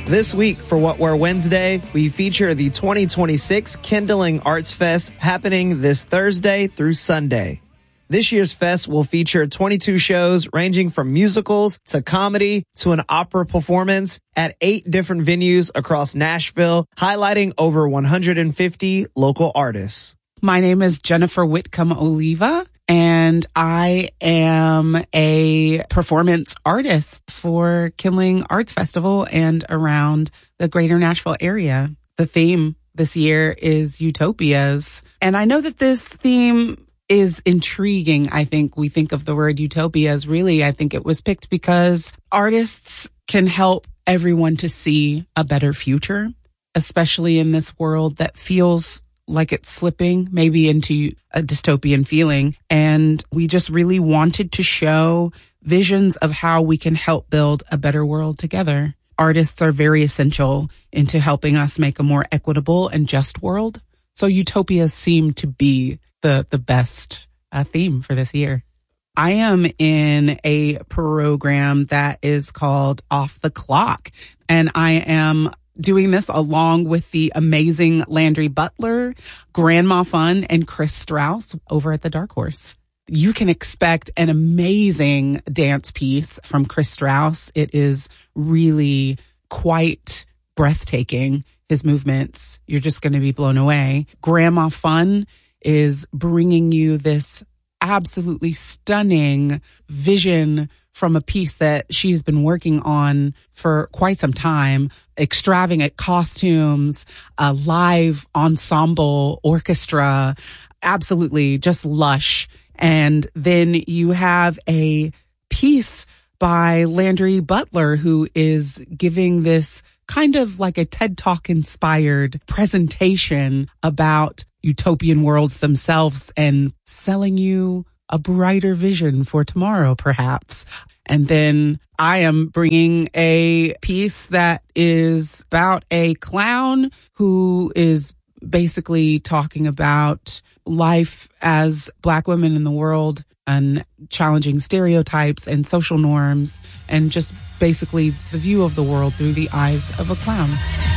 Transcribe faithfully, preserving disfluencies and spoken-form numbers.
This week for What We're Wednesday, we feature the twenty twenty-six Kindling Arts Fest happening this Thursday through Sunday. This year's fest will feature twenty-two shows ranging from musicals to comedy to an opera performance at eight different venues across Nashville, highlighting over one hundred fifty local artists. My name is Jennifer Whitcomb Oliva, and I am a performance artist for Kindling Arts Festival and around the greater Nashville area. The theme this year is utopias. And I know that this theme is intriguing. I think we think of the word utopias. Really, I think it was picked because artists can help everyone to see a better future, especially in this world that feels like it's slipping maybe into a dystopian feeling. And we just really wanted to show visions of how we can help build a better world together. Artists are very essential into helping us make a more equitable and just world. So utopias seem to be the, the best uh, theme for this year. I am in a program that is called Off the Clock, and I am doing this along with the amazing Landry Butler, Grandma Fun, and Chris Strauss over at the Dark Horse. You can expect an amazing dance piece from Chris Strauss. It is really quite breathtaking, his movements. You're just going to be blown away. Grandma Fun is bringing you this absolutely stunning vision from a piece that she's been working on for quite some time. Extravagant costumes, a live ensemble orchestra, absolutely just lush. And then you have a piece by Landry Butler, who is giving this kind of like a TED Talk inspired presentation about utopian worlds themselves and selling you a brighter vision for tomorrow, perhaps. And then I am bringing a piece that is about a clown who is basically talking about life as Black women in the world and challenging stereotypes and social norms and just basically the view of the world through the eyes of a clown.